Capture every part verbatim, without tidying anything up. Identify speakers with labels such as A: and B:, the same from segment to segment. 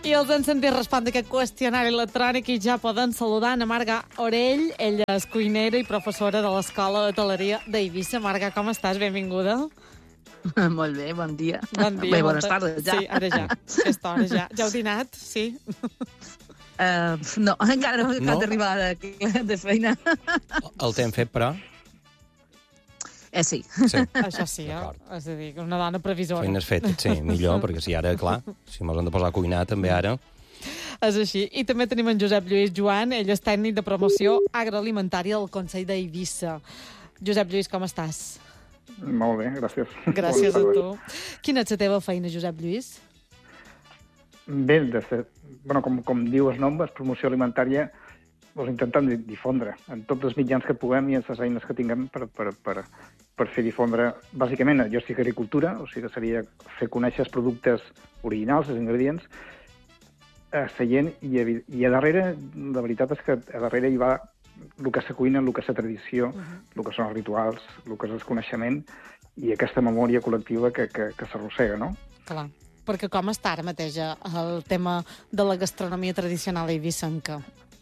A: I els han sentit respondre aquest qüestionari electrònic i ja poden saludar a Marga Orell. Ella és cuinera i professora de l'Escola d'Hoteleria d'Eivissa. Marga, com estàs? Benvinguda.
B: Molt bé, bon dia.
A: Bon dia.
B: Bé, bones tardes, ja.
A: Sí, ara ja. Aquesta hora ja. Ja heu dinat? Sí.
B: Uh, no, encara no he acabat
C: No?
B: d'arribar de, de feina.
C: El t'hem fet, però?
B: Eh, sí.
C: Sí.
A: Això sí, eh? És a dir, una dona previsora.
C: Feines fetes, sí, millor, perquè si ara, clar, si mos hem de posar a cuinar també ara...
A: És així. I també tenim en Josep Lluís Joan, ell és tècnic de promoció agroalimentària del Consell d'Eivissa. Josep Lluís, com estàs?
D: Molt bé, gràcies.
A: Gràcies a tu. Quina és la teva feina, Josep Lluís?
D: Bé, de fet, bueno, com, com diu el nom, és promoció alimentària, doncs intentem difondre en tots els mitjans que puguem i en les eines que tinguem per, per, per, per fer difondre. Bàsicament, jo estic a agricultura, o sigui que seria fer conèixer els productes originals, els ingredients, a la gent, i, i a darrere, la veritat és que a darrere hi va el que és la cuina, el que és la tradició, uh-huh. el que són els rituals, el que és el coneixement i aquesta memòria col·lectiva que, que, que s'arrossega, no?
A: Clar, perquè com està ara mateix el tema de la gastronomia tradicional eivissenca?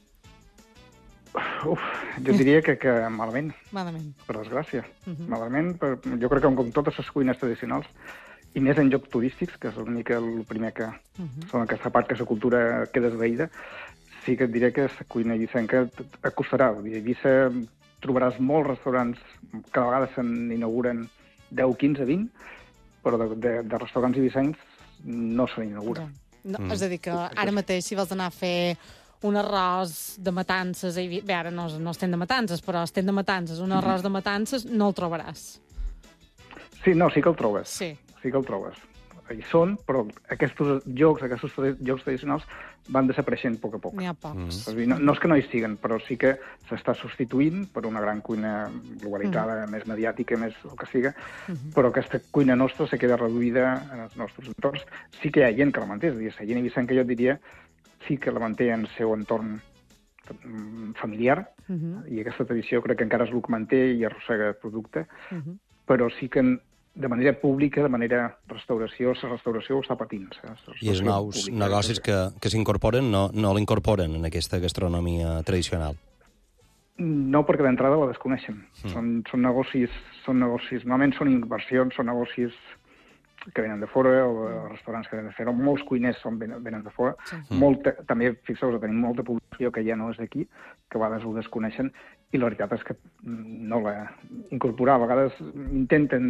D: Uf, jo diria que, que malament,
A: Malament.
D: per desgràcia.
A: Uh-huh.
D: Malament, per, jo crec que com totes les cuines tradicionals, i més en llocs turístics, que és una mica el primer que... Uh-huh. Són aquesta part que la cultura queda esveïda, sí que et diré que la cuina eivissenca acostarà. A Eivissa trobaràs molts restaurants, que a vegades se n'inauguren deu, quinze, vint, però de, de, de restaurants eivissencs no se n'inauguren.
A: No, mm. És a dir, que ara mateix, si vols anar a fer un arròs de matances, bé, ara no, no estem de matances, però estem de matances, un arròs de matances, no el trobaràs.
D: Sí, no, sí que el trobes.
A: Sí.
D: Sí que el trobes. Hi són, però aquests jocs, aquests jocs tradicionals van desapareixent a poc a poc.
A: N'hi ha pocs.
D: Mm. No, no és que no hi siguen, però sí que s'està substituint per una gran cuina globalitzada, mm. més mediàtica, més el que siga, mm. però aquesta cuina nostra se queda reduïda en els nostres entorns. Sí que hi ha gent que la manté, és a dir, la gent eivissenca, jo diria, sí que la manté en el seu entorn familiar, mm-hmm. i aquesta tradició crec que encara és el que manté i arrossega el producte, mm-hmm. però sí que de manera pública, de manera restauració, la restauració ho està patint.
C: I els nous pública, negocis que, que s'incorporen no, no l'incorporen en aquesta gastronomia tradicional?
D: No, perquè d'entrada la desconeixen. Mm. Són, són negocis, són negocis, normalment són inversions, són negocis que venen de fora, o restaurants que venen de fora. Molts cuiners són, venen de fora. Sí. Molta, també, fixeu-vos, tenim molta població que ja no és d'aquí, que a vegades ho desconeixen, i la veritat és que no la incorporar. A vegades intenten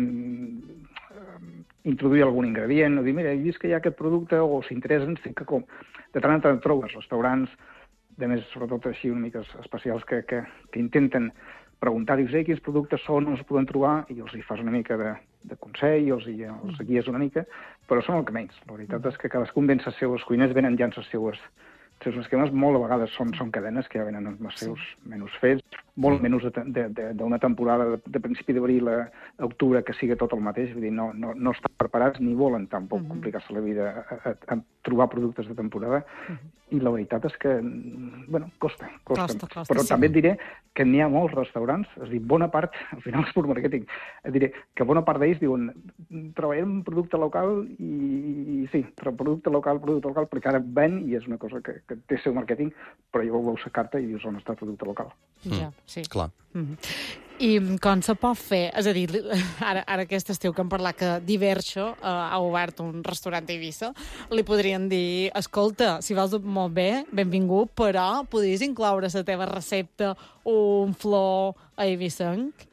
D: introduir algun ingredient, o dir, mira, he vist que hi ha aquest producte, o s'interessen, sí que com... De tant en tant trobes restaurants, de més, sobretot així, una mica especials, que, que, que intenten preguntar, dius, eh, quins productes són, on es poden trobar, i els hi fas una mica de, de consell, els, hi, els guies una mica, però són el que menys. La veritat és que cadascun ven les seues cuines, venen ja en les seues, els seus esquemes, molt a vegades són, són cadenes que ja venen amb els seus menús fets, molt menús d'una temporada de, de principi d'abril a octubre que siga tot el mateix, vull dir, no, no, no estan preparats ni volen tampoc complicar-se la vida a, a, a trobar productes de temporada, i la veritat és que, bueno, costa, costa.
A: Costa, costa,
D: però
A: sí.
D: també et diré que n'hi ha molts restaurants, és a dir, bona part, al final és per màrqueting, et diré que bona part d'ells diuen treballem un producte local i, i sí, producte local, producte local, perquè ara ven i és una cosa que, que té seu màrqueting, però llavors veus la carta i dius on està el producte local.
A: Ja, sí.
C: Clar.
A: Mm-hmm. I com se pot fer? És a dir, ara, ara aquest estiu que hem parlat que Diverso eh, ha obert un restaurant a Eivissa, li podrien dir, escolta, si vols molt bé, benvingut, però podries incloure la teva recepta un flor eivissenc?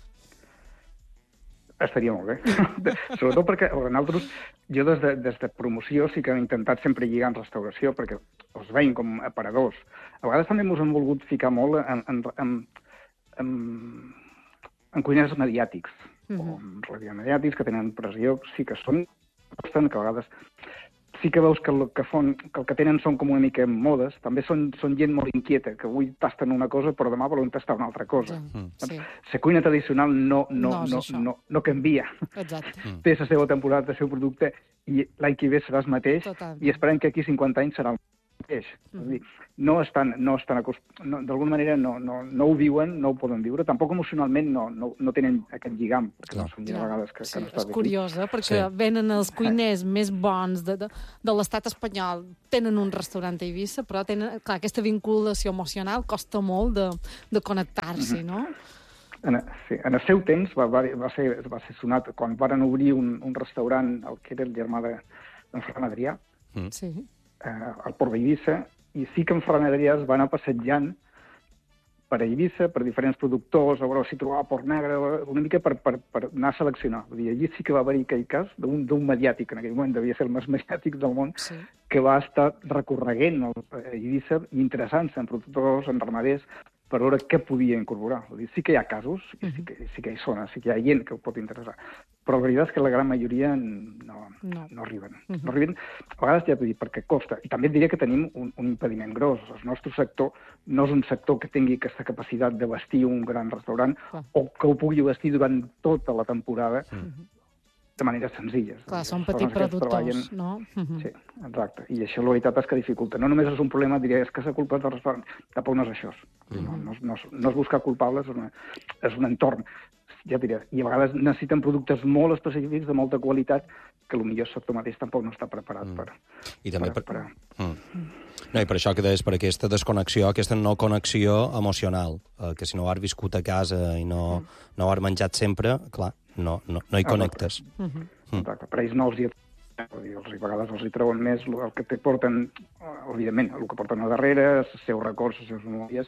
D: Estaria molt bé. Sobretot perquè nosaltres, jo des de, des de promoció sí que hem intentat sempre lligar en restauració, perquè els veiem com aparadors. A vegades també ens hem volgut ficar molt en, en, en, en, en cuiners mediàtics, mm-hmm. o en radios mediàtics que tenen pressió, sí que són, que a vegades sí que veus que el que, fon, que el que tenen són com una mica modes, també són, són gent molt inquieta, que avui tasten una cosa però demà volen tastar una altra cosa. Mm. Sí. La cuina tradicional no, no, no, no, no, no canvia.
A: Exacte.
D: Mm. Té la seva temporada, el seu producte, i l'any que ve serà el mateix, totalment. I esperem que aquí cinquanta anys serà el mateix. Mm. És a dir, no estan, no estan acost... no, d'alguna manera no, no, no ho viuen, no ho poden viure, tampoc emocionalment no, no, no tenen aquest lligam, perquè no són ja vegades que,
A: sí,
D: que no està
A: és curiós, eh? Perquè sí. venen els cuiners més bons de, de, de l'estat espanyol, tenen un restaurant a Eivissa, però tenen, clar, aquesta vinculació emocional costa molt de, de connectar-s'hi, no?
D: En, sí, en el seu temps va, va, va, ser, va ser sonat quan varen obrir un, un restaurant, el que era el germà de, d'en Ferran Adrià,
C: mm.
D: sí. eh, al Port d'Eivissa, i sí que en Ferran Adrià es va anar passejant per Eivissa, per diferents productors, a veure si trobava Port Negre, una mica per, per, per anar a seleccionar. Vull dir, allí sí que va haver-hi aquell cas d'un, d'un mediàtic, en aquell moment devia ser el més mediàtic del món, sí. que va estar recorreguent a Eivissa i interessant-se en productors, en ramaders, per veure què podia incorporar. Vull dir, sí que hi ha casos, i sí que, sí que hi sona, sí que hi ha gent que ho pot interessar, però la veritat és que la gran majoria no, no. no arriben. Uh -huh. No arriben, a vegades ja t'ho dic, perquè costa. I també et diré que tenim un, un impediment gros. El nostre sector no és un sector que tingui aquesta capacitat de vestir un gran restaurant uh. o que ho pugui vestir durant tota la temporada uh -huh. de manera senzilla.
A: Clar, són petits productors, treballen... no? Uh -huh.
D: Sí, exacte. I això la veritat és que dificulta. No només és un problema, diria, és que s'ha culpat del restaurant. Tampoc no és això. Uh -huh. no, no, no, és, no és buscar culpables, és, una, és un entorn. Ja diré, i a vegades necessiten productes molt específics, de molta qualitat, que potser el sector mateix tampoc no està preparat mm. per...
C: I també
D: per...
C: per... per... Mm. No, i per això que deies, per aquesta desconnexió, aquesta no connexió emocional, eh, que si no ho has viscut a casa i no, mm. no ho has menjat sempre, clar, no, no, no hi connectes.
D: Mm -hmm. mm. Exacte, per ells no els hi... Els, a vegades els hi treuen més el que te porten, evidentment, el que porten a darrere, els seus records, les seves memòries,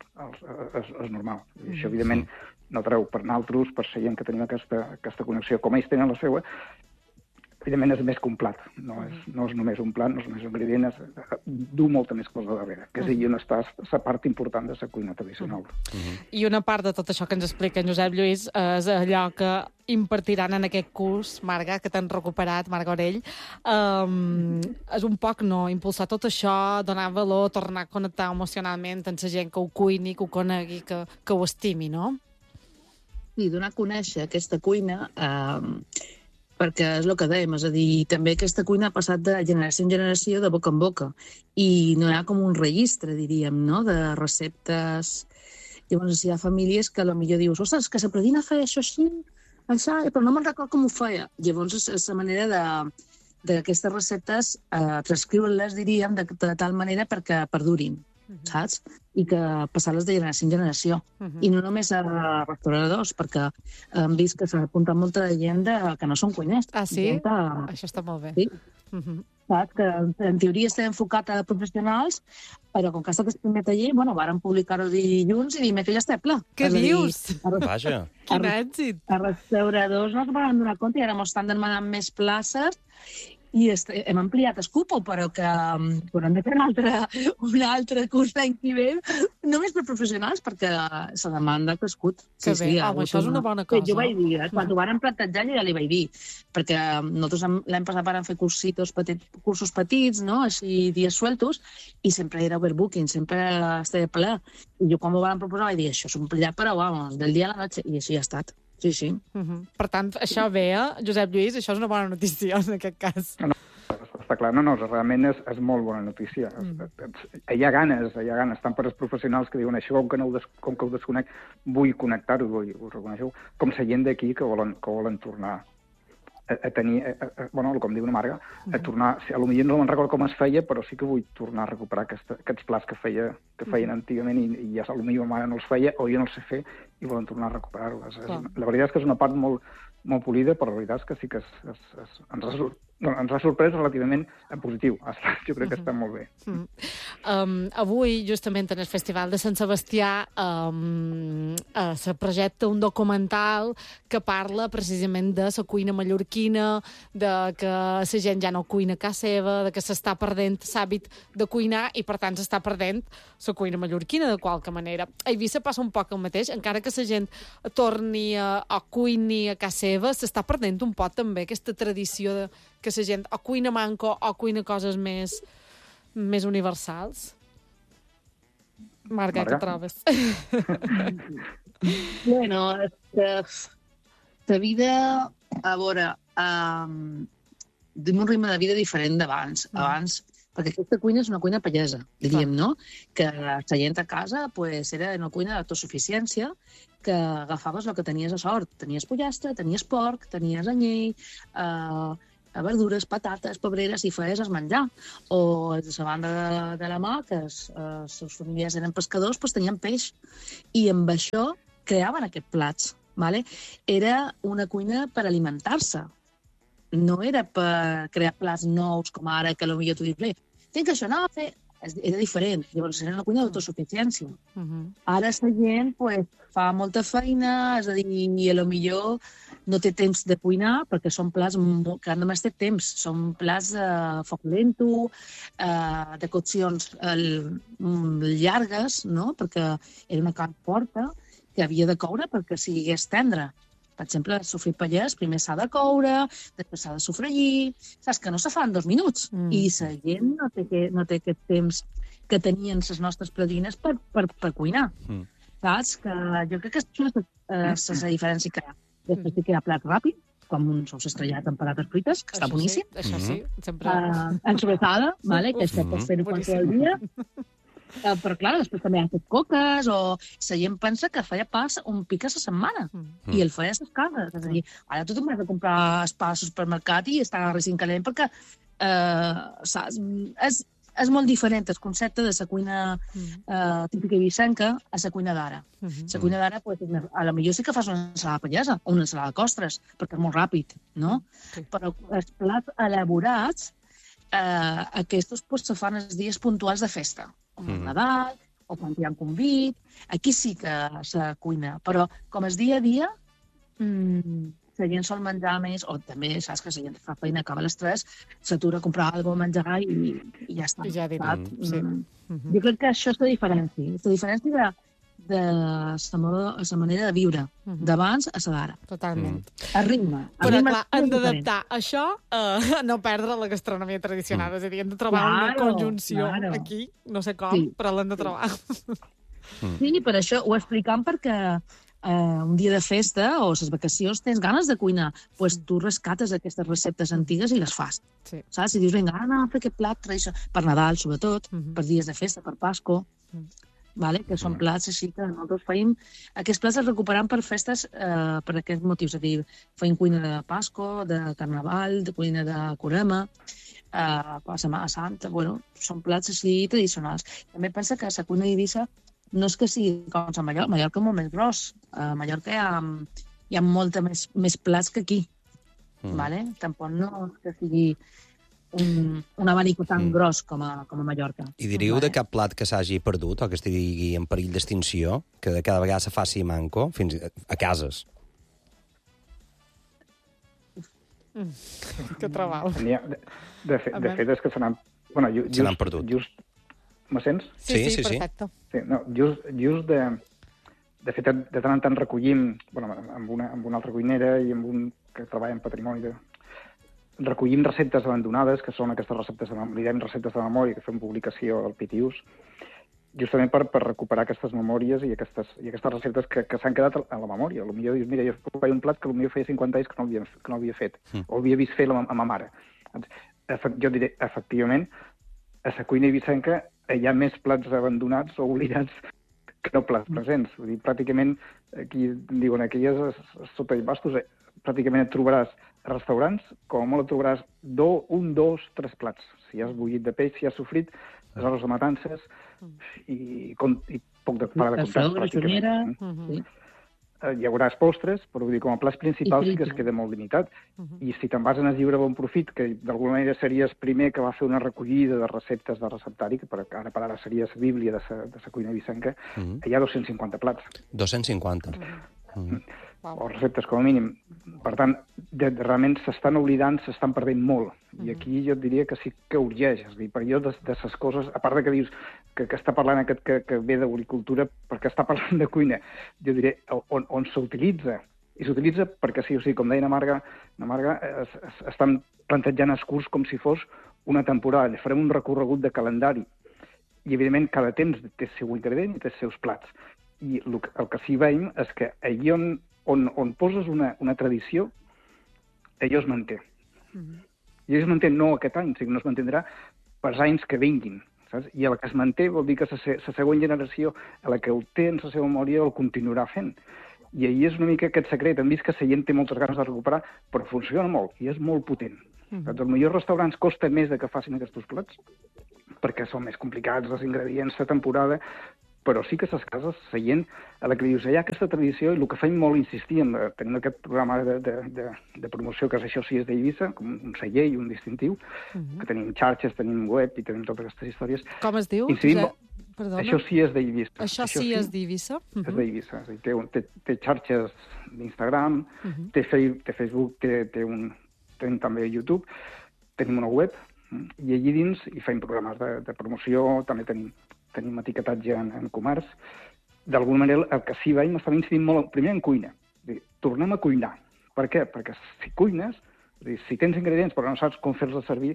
D: és, és normal. I això, evidentment, no treu per naltros, per ser gent que tenim aquesta, aquesta connexió, com ells tenen la seva, evidentment és més complet. No és, no és només un plat, no és només un ingredient, és, du molta més cosa darrere, que és allà on està la part important de la cuina tradicional.
A: Uh -huh. I una part de tot això que ens explica en Josep Lluís és allò que impartiran en aquest curs, Marga, que t'han recuperat, Marga Orell, um, és un poc, no?, impulsar tot això, donar valor, tornar a connectar emocionalment amb la gent que ho cuini, que ho conegui, que, que ho estimi, no?
B: Sí, donar a conèixer aquesta cuina, eh, perquè és el que dèiem, és a dir, també aquesta cuina ha passat de generació en generació, de boca en boca, i no hi ha com un registre, diríem, no?, de receptes. Llavors, hi ha famílies que potser dius, ostres, que la predina feia això així, això, però no me'n record com ho feia. Llavors, és la manera de d'aquestes receptes, eh, transcriure-les, diríem, de, de tal manera perquè perdurin, uh -huh. saps? I que passar-les de generació en generació. Uh -huh. I no només a restauradors, perquè hem vist que s'ha apuntat molta gent de, que no són cuiners.
A: Ah, sí?
B: De...
A: Això està molt bé.
B: Sí. Uh -huh. Saps? Que en teoria està enfocat a professionals, però com que ha estat el primer taller, bueno, varen publicar-ho dilluns i dir-me que ja està ple.
A: Què dius?
C: A... Vaja.
A: Quin èxit!
B: A restauradors no es van donar compte i ara m'ho estan demanant més places i hem ampliat el cupo, però que um, hem de fer un altre, un altre curs l'any que ve, només per professionals, perquè la demanda ha crescut.
A: Que sí, bé, sí, home, això és una bona cosa.
B: Jo vaig dir, eh, quan ho varen plantejar, jo ja li vaig dir, perquè nosaltres l'any passat vàrem fer cursitos petits, cursos petits, no?, així dies sueltos, i sempre era overbooking, sempre estava ple. I jo quan m'ho varen proposar vaig dir, això és un ple, però vamos, del dia a la noche, i així ha estat. Sí, sí.
A: Uh -huh. Per tant, això ve, eh? Josep Lluís, això és una bona notícia, en aquest cas.
D: No, no, està clar, no, no, realment és, és molt bona notícia. Mm. Hi ha ganes, hi ha ganes, tant per als professionals que diuen això, com que, no ho, des, com que ho desconec, vull connectar-ho, vull, ho reconeixeu, com la gent d'aquí que volen, que volen tornar a, a tenir, a, a, bueno, com diu una Marga, a tornar, a lo millor no me'n recordo com es feia, però sí que vull tornar a recuperar aquesta, aquests plats que, feia, que feien antigament i, i ja a lo millor ma mare no els feia, o jo no els sé fer, i volen tornar a recuperar-ho. La veritat és que és una part molt, molt polida, però la veritat és que sí que es, es, es, ens, ha, no, ens ha sorprès relativament en positiu. Jo crec que està molt bé.
A: Mm. Um, avui, justament en el Festival de Sant Sebastià, um, uh, se projecta un documental que parla precisament de la cuina mallorquina, de que la gent ja no cuina a casa seva, de que s'està perdent l'hàbit de cuinar i, per tant, s'està perdent la cuina mallorquina, de qualque manera. A Eivissa passa un poc el mateix, encara que la gent torni a, a cuini a casa seva, s'està perdent un poc també aquesta tradició de que la gent o cuina manco o cuina coses més, més universals. Marga, què trobes?
B: Bueno, la vida, a veure, um, tenim un ritme de vida diferent d'abans. Abans perquè aquesta cuina és una cuina pallesa, diríem, no? Que la gent a casa pues, era una cuina d'autosuficiència, que agafaves el que tenies a sort. Tenies pollastre, tenies porc, tenies anyell, eh, verdures, patates, pebreres, i feies el menjar. O a la banda de, de la mà, que els eh, seus familiars eren pescadors, pues, tenien peix. I amb això creaven aquests plats. Vale? Era una cuina per alimentar-se. No era per crear plats nous, com ara, que potser tu dius, tinc això, no, fer... Era diferent. Llavors, era una cuina d'autosuficiència. Uh -huh. Ara la gent pues, fa molta feina, és a dir, i a lo millor no té temps de cuinar, perquè són plats que només té temps. Són plats de foc lento, eh, de coccions eh, llargues, no? Perquè era una carn forta que havia de coure perquè sigués tendre. Per exemple, el sofrit pallès primer s'ha de coure, després s'ha de sofregir... Saps que no se fa en dos minuts. Mm. I la gent no té, que, no té aquest temps que tenien les nostres predines per, per, per cuinar. Mm. Saps? Que jo crec que això és eh, la diferència que hi ha. Després sí que hi ha plat ràpid, com un sous estrellat amb patates frites, que
A: això
B: està boníssim.
A: Sí, això sí, sempre...
B: Uh, ensobetada, vale? Que això pots fer-ho qualsevol dia. Uh, però, clar, després també han fet coques, o la gent pensa que feia pas un pic a la setmana, mm. i el feia a les cases. És a dir, ara tu t'has de comprar el pa al supermercat i està recint calent, perquè uh, saps, és, és molt diferent el concepte de la cuina uh, típica ibicenca a la cuina d'ara. La mm-hmm. cuina d'ara, pues, a lo millor sí que fas una ensalada pallesa, o una ensalada de costres, perquè és molt ràpid, no? Sí. Però els plats elaborats, uh, aquests pues, se fan els dies puntuals de festa. Com el Nadal, o quan hi ha un convit. Aquí sí que se cuina, però com és dia a dia, mmm, la gent sol menjar més, o també, saps que la gent fa feina, acaba a les tres, s'atura a comprar alguna cosa a menjar i, i ja està.
A: I ja direm, sí.
B: Mm. Mm-hmm. Jo crec que això és la diferència. És la diferència de, de la manera de viure, mm-hmm. d'abans a la d'ara.
A: Totalment.
B: Mm. A ritme. A
A: Però,
B: ritme
A: clar, hem d'adaptar això a no perdre la gastronomia tradicional. Mm. És a dir, hem de trobar claro, una conjunció claro. aquí, no sé com, sí. però l'hem de trobar.
B: Sí, per això ho explicam perquè Uh, un dia de festa o les vacacions tens ganes de cuinar, doncs pues tu rescates aquestes receptes antigues i les fas. Sí. Saps? I dius, vinga, ara anem a fer aquest plat tradicional, per Nadal, sobretot, uh -huh. per dies de festa, per Pasco, uh -huh. vale? Que són plats així que nosaltres feim. Aquests plats els recuperam per festes uh, per aquests motius, és a dir, feim cuina de Pasco, de Carnaval, de cuina de Corema, uh, per Setmana Santa, bueno, són plats així tradicionals. També pensa que la cuina d'Eivissa no és que sigui com a Mallorca, Mallorca és molt més gros. A Mallorca hi ha, hi ha molta més, més plats que aquí. Mm. Vale? Tampoc no és que sigui un, un abanico tan mm. gros com a, com a Mallorca.
C: I diríeu vale? De cap plat que s'hagi perdut o que estigui en perill d'extinció, que de cada vegada se faci manco, fins a cases?
A: Mm. Que treball.
D: De, de, fe, de fet, és que se n'han... Bueno, just,
C: se n'han perdut.
D: Just, me sents?
A: Sí, sí, sí, perfecte.
D: Sí, no, just, just de, de fet, de tant en tant recollim, bueno, amb una, amb una altra cuinera i amb un que treballa en patrimoni, de, recollim receptes abandonades, que són aquestes receptes de memòria, receptes de memòria, que fem publicació al Pitius, justament per, per recuperar aquestes memòries i aquestes, i aquestes receptes que, que s'han quedat a la memòria. Potser dius, mira, jo feia un plat que potser feia cinquanta anys que no havia, que no havia fet, mm. o havia vist fer la, a ma mare. Jo diré, efectivament, a la cuina ibicenca hi ha més plats abandonats o oblidats que no plats presents. Vull dir, pràcticament, aquí diuen, aquí és sota els bastos, eh, pràcticament et trobaràs a restaurants, com a molt et trobaràs do, un, dos, tres plats. Si has bullit de peix, si has sofrit, les hores de matances i, i poc de parar de comptar.
B: La flor, la
D: Hi haurà postres, però vull dir, com a plats principals sí que es queda molt limitat. Uh -huh. I si te'n vas en el llibre Bon Profit, que d'alguna manera series primer que va fer una recollida de receptes de receptari, que per, ara per ara seria la bíblia de la cuina ibicenca, uh -huh. hi ha dos-cents cinquanta plats.
C: dos-cents cinquanta.
D: Uh -huh. Uh -huh. Wow. O receptes, com a mínim. Per tant, de, de, realment s'estan oblidant, s'estan perdent molt. I aquí jo et diria que sí que urgeix. És a dir, per jo, de les coses, a part de que dius que, que està parlant aquest que, que ve d'agricultura, perquè està parlant de cuina, jo diré on, on s'utilitza. I s'utilitza perquè sí o sí, com deia na Marga, na Marga es, es, estan plantejant els curs com si fos una temporada. Farem un recorregut de calendari. I, evidentment, cada temps té el seu ingredient i té els seus plats. I el, el que sí veiem és que allí on On, on poses una, una tradició, allò es manté. Mm-hmm. I allò es manté no aquest any, sinó que no es mantindrà pels anys que vinguin, saps? I el que es manté vol dir que la, la següent generació, a la que el té en la seva memòria, el continuarà fent. I ahir és una mica aquest secret. Hem vist que la gent té moltes ganes de recuperar, però funciona molt i és molt potent. Mm-hmm. Els millors restaurants costa més de que facin aquests plats, perquè són més complicats els ingredients, la temporada, però sí que les cases, la gent a la que dius, hi ha aquesta tradició, i el que feim molt insistir, en, tenim aquest programa de, de, de, de promoció que és Això sí és d'Eivissa, com un celler i un distintiu, uh-huh. que tenim xarxes, tenim web i tenim totes aquestes històries.
A: Com es diu?
D: Incidim,
A: Perdona.
D: Això sí és d'Eivissa.
A: Això, Això sí és d'Eivissa? Uh-huh.
D: És d'Eivissa. Té, té, té xarxes d'Instagram, uh-huh. té, fei, té Facebook, té, té un, tenim també YouTube, tenim una web, i allí dins hi fem programes de, de promoció, també tenim tenim etiquetatge en, en comerç. D'alguna manera, el que sí veiem està incidint molt, primer en cuina. Dir, tornem a cuinar. Per què? Perquè si cuines, dir, si tens ingredients però no saps com fer-los servir,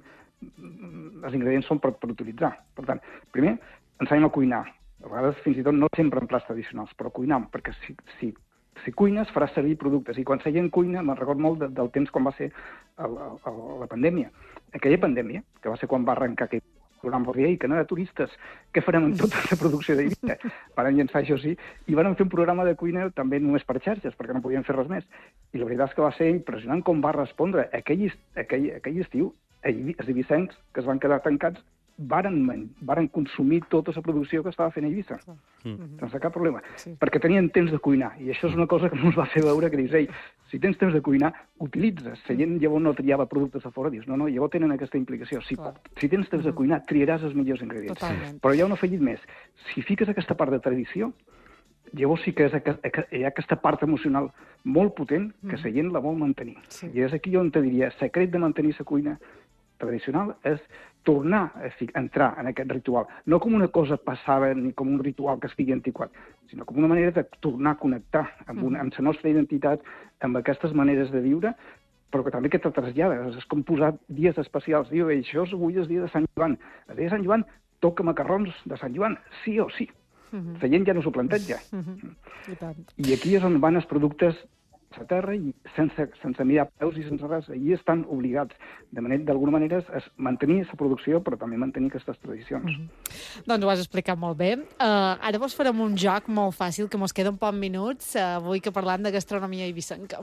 D: els ingredients són per, per utilitzar. Per tant, primer, ensenyem a cuinar. A vegades, fins i tot, no sempre en plats tradicionals, però cuinam, perquè si, si, si cuines faràs servir productes. I quan la gent cuina, me'n recordo molt de, del temps quan va ser el, el, la pandèmia. Aquella pandèmia, que va ser quan va arrencar aquest programa i que no era turistes, què farem amb tota la producció d'Eivissa? Van llançar Això sí, i van fer un programa de cuina també només per xarxes, perquè no podien fer res més. I la veritat és que va ser impressionant com va respondre. Aquell, aquell, aquell estiu, els eivissencs que es van quedar tancats varen, varen consumir tota la producció que estava fent a Eivissa, mm. sense cap problema, sí. perquè tenien temps de cuinar, i això és una cosa que ens va fer veure que dius, ei, si tens temps de cuinar, utilitzes. La gent llavors no triava productes a fora, dius, no, no, llavors tenen aquesta implicació. Si, si tens temps de cuinar, triaràs els millors ingredients.
A: Totalment.
D: Però hi ha un afegit més. Si fiques aquesta part de tradició, llavors sí que és, hi ha aquesta part emocional molt potent que la gent la vol mantenir. Sí. I és aquí on te diria, el secret de mantenir la cuina tradicional és tornar a entrar en aquest ritual, no com una cosa passada ni com un ritual que estigui antiquat, sinó com una manera de tornar a connectar amb, una, amb la nostra identitat, amb aquestes maneres de viure, però que també que te trasllades. És com posar dies especials. Diu, això és avui el dia de Sant Joan. El dia de Sant Joan toca macarrons de Sant Joan, sí o sí. Uh-huh. La gent ja no s'ho planteja. Uh-huh. I, tant. I aquí és on van els productes a terra i sense, sense mirar peus i sense res. Allí estan obligats, de manera, d'alguna manera, a mantenir la producció, però també mantenir aquestes tradicions.
A: Mm-hmm. Doncs ho has explicat molt bé. Uh, ara vos farem un joc molt fàcil, que mos queden pocs minuts, uh, avui que parlam de gastronomia eivissenca.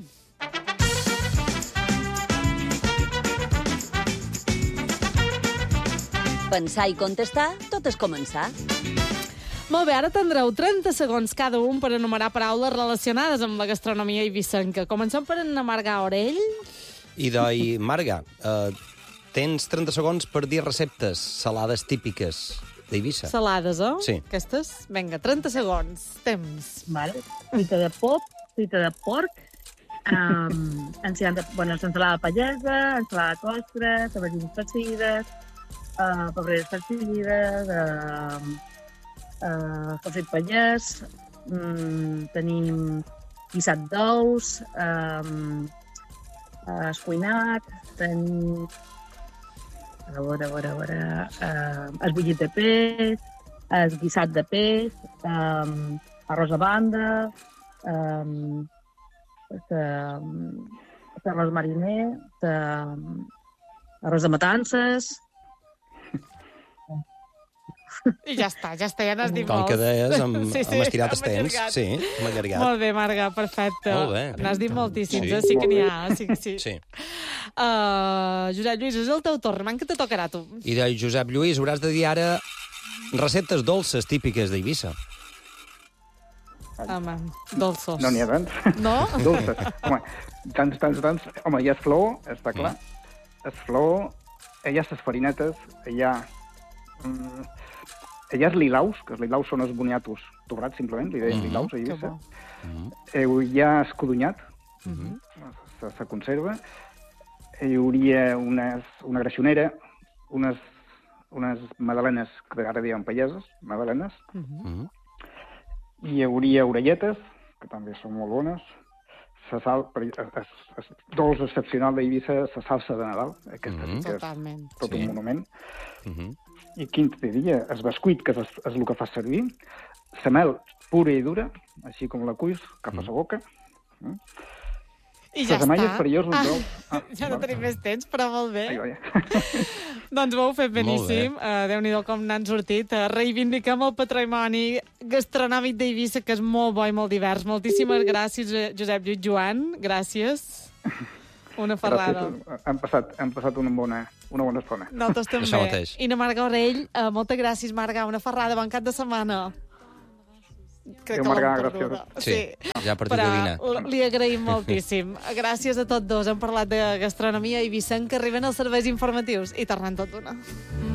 E: Pensar i contestar, tot és començar.
A: Molt bé, ara tindreu trenta segons cada un per enumerar paraules relacionades amb la gastronomia eivissenca. Comencem per en Marga Orell.
C: I doi, Marga, eh, tens trenta segons per dir receptes salades típiques d'Eivissa.
A: Salades, eh?
C: Sí.
A: Aquestes? Vinga, trenta segons. Temps.
B: Vale. Fruita de pop, fruita de porc, um, ensalada, bueno, ensalada pallesa, ensalada costra, ceballines farcides, uh, pebreres farcides, uh, Uh, calçot pallès, mm, tenim guisat d'ous, um, uh, escuinat, tenim, a veure, a veure, a veure, uh, esbullit de peix, el guisat de peix, um, arròs a banda, um, arròs mariner, arròs de matances.
A: I ja està, ja està, ja n'has dit
C: Com
A: molts.
C: que deies, amb,
A: sí, sí,
C: amb estirat
A: amb
C: estens.
A: allargat.
C: Sí, amb allargat.
A: Molt bé, Marga, perfecte.
C: Molt bé.
A: N'has dit moltíssims,
C: Sí.
A: eh? Sí que n'hi ha, sí que sí.
C: Sí.
A: Uh, Josep Lluís, és el teu torn, man que te tocarà tu.
C: I de Josep Lluís, hauràs de dir ara receptes dolces típiques d'Eivissa.
A: Home, dolços.
D: No n'hi ha tants.
A: No?
D: Dolces. Home, tants, tants, tants. Home, hi ha flor, està clar. Mm. És flor, hi ha les farinetes, hi ha... Mm, hi ha els lilaus, que els lilaus són els boniatos torrats, simplement, li deien mm-hmm. lilaus a Eivissa. Mm-hmm. Eh, hi ha escodonyat, mm-hmm. se, se conserva. Hi hauria unes, una greixonera, unes, unes madalenes, que ara diuen palleses, madalenes. Mm-hmm. Hi hauria orelletes, que també són molt bones. La sal, es, es, dolç excepcional d'Eivissa, la salsa de Nadal, aquesta mm-hmm. que és
A: Totalment.
D: tot sí. un monument.
C: Mm-hmm.
D: I quin te diria? El bescuit, que és, és el que fa servir, la mel pura i dura, així com la cuis, cap a la boca.
A: I ja
D: Les amanyes
A: està.
D: perillós, un
A: Ah,
D: jou. Ah,
A: ja no
D: vale.
A: tenim més temps, però molt bé.
D: Ai, vaja.
A: Doncs ho heu fet beníssim.
C: Molt
A: Uh, Déu-n'hi-do com n'han sortit. Uh, reivindiquem el patrimoni gastronòmic d'Eivissa, que és molt bo i molt divers. Moltíssimes gràcies, eh, Josep Lluís Joan. Gràcies. Una ferrada.
D: Gràcies. Hem passat, hem passat una bona, una bona estona.
A: Nosaltres també.
C: Això mateix.
A: I na Marga Orell, uh, moltes gràcies, Marga. Una ferrada. Bon cap de setmana. Crec
D: Adéu,
A: que
D: Marga,
A: l'hem perduda.
C: Sí, ja ha partit
A: Però
C: de dinar.
A: l- li agraïm moltíssim. Gràcies a tots dos. Hem parlat de gastronomia i Vicent, que arriben els serveis informatius i tornem tot d'una.